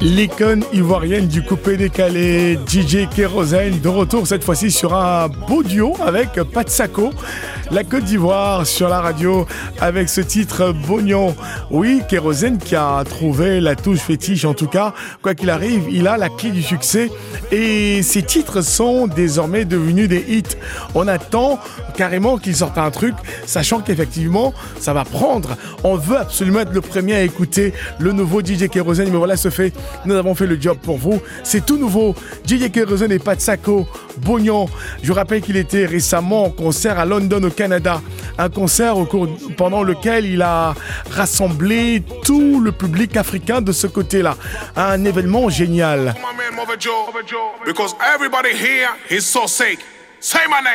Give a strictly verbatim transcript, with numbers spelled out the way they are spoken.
L'icône ivoirienne du coupé décalé, D J Kérosène, de retour cette fois-ci sur un beau duo avec Patsako, la Côte d'Ivoire sur la radio avec ce titre Bognon. Oui, Kérosène qui a trouvé la touche fétiche, en tout cas, quoi qu'il arrive, il a la clé du succès et ses titres sont désormais devenus des hits. On attend carrément qu'il sorte un truc, sachant qu'effectivement, ça va prendre. On veut absolument être le premier à écouter le nouveau D J Kérosène, mais voilà, ce fait. Nous avons fait le job pour vous. C'est tout nouveau. D J Kérosène et Patsako, Bognon. Je vous rappelle qu'il était récemment en concert à London, au Canada. Un concert au cours, pendant lequel il a rassemblé tout le public africain de ce côté-là. Un événement génial.